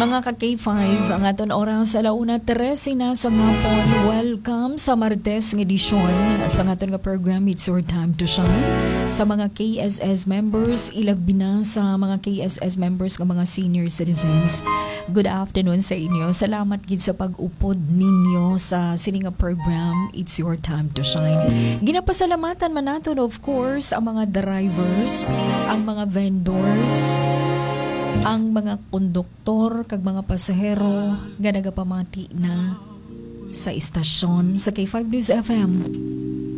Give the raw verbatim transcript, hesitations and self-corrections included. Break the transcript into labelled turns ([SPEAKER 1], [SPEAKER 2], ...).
[SPEAKER 1] Mga ka-K five, ang aton oras sa launa Teresi na sa ngapon. Welcome sa Martes ng edisyon sa aton nga program It's Your Time to Shine. Sa mga K S S members, ilabi na sa mga K S S members ng mga senior citizens. Good afternoon sa inyo. Salamat gid sa pag-upod ninyo sa sininga program It's Your Time to Shine. Ginapasalamatan man naton of course ang mga drivers, ang mga vendors, ang mga konduktor kag mga pasahero nga nagapamati na sa istasyon sa K five News F M.